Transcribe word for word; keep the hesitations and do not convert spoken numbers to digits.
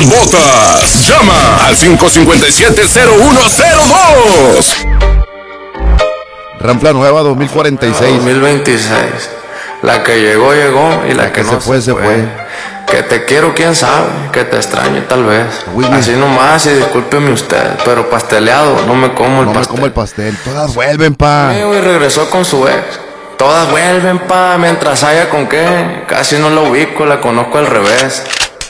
botas. Llama al cinco cinco siete, cero uno cero dos. Rampla nueva dos mil cuarenta y seis. dos mil veintiséis. La que llegó, llegó. Y la, la que, que no se fue, se fue. fue. Que te quiero, quién sabe. Que te extrañe, tal vez. Willy. Así nomás, y discúlpeme usted. Pero pasteleado, no me como el no pastel. No me como el pastel. Todas vuelven, pa. Y regresó con su ex. Todas vuelven, pa. Mientras haya con qué. Casi no la ubico, la conozco al revés.